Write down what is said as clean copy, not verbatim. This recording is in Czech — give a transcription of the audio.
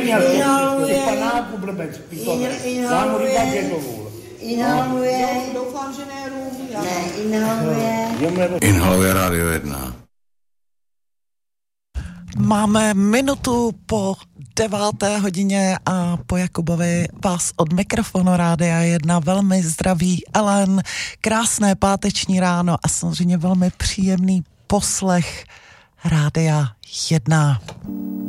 těch panáků blbec, pitové. Já mu říkám Děkovůl. Inhaluje. Doufám, že ne rum. Ne, inhaluje. Inhaluje Rádio 1. Máme minutu po 9. hodině a po Jakubovi vás od mikrofonu Rádia 1 velmi zdraví Ellen, krásné páteční ráno a samozřejmě velmi příjemný poslech Rádia 1.